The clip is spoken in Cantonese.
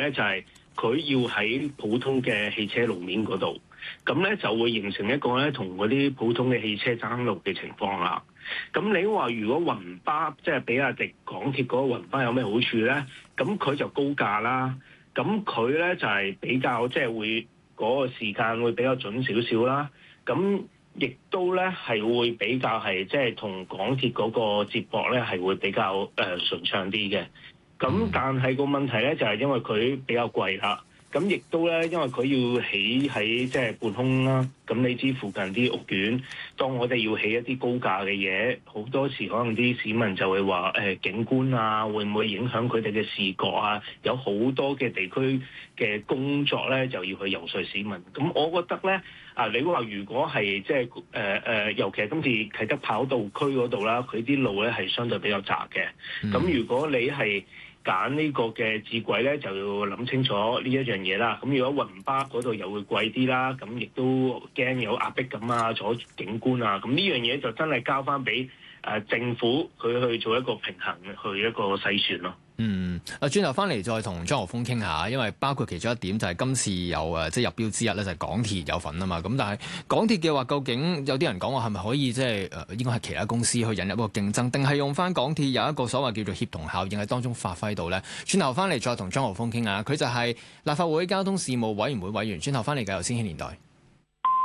咧就係佢要喺普通嘅汽車路面嗰度，咁咧就會形成一個咧同嗰啲普通嘅汽車爭路嘅情況啦。咁你話如果雲巴即係比亞迪港鐵嗰個雲巴有咩好處咧？咁佢就高價啦，咁佢咧就係比較即係會嗰個時間會比較準少少啦。咁亦都咧係會比較係即係同港鐵嗰個接駁咧係會比較順暢啲嘅。咁但係個問題咧就係因為佢比較貴啦。咁亦都咧，因為佢要起喺即係半空啦。咁你知附近啲屋苑，當我哋要起一啲高價嘅嘢，好多時可能啲市民就會話景觀啊，會唔會影響佢哋嘅視覺啊？有好多嘅地區嘅工作咧，就要去游說市民。咁我覺得咧，你話如果係即係尤其係今次啟德跑道區嗰度啦，佢啲路咧係相對比較窄嘅。咁如果你係揀呢個嘅智軌咧，就要諗清楚呢一樣嘢啦。咁如果雲巴嗰度又會貴啲啦，咁亦都驚有壓迫感啊，阻住景觀啊。咁呢樣嘢就真係交翻俾政府佢去做一個平衡，去一個篩選咯。 轉頭翻嚟再同張學鋒傾下，因為包括其中一點就係今次有即係入標之一咧，就係港鐵有份啊嘛。咁但係港鐵嘅話，究竟有啲人講話係咪可以即係應該係其他公司去引入一個競爭，定係用翻港鐵有一個所謂叫做協同效應喺當中發揮到咧？轉頭翻嚟再同張學鋒傾下，佢就係立法會交通事務委員會委員。轉頭翻嚟繼續千禧年代。